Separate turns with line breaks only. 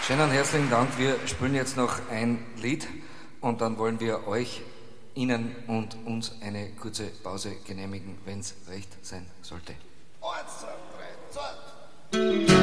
Schönen herzlichen Dank. Wir spielen jetzt noch ein Lied und dann wollen wir euch, Ihnen und uns eine kurze Pause genehmigen, wenn es recht sein sollte.
1, 2, 3, 2.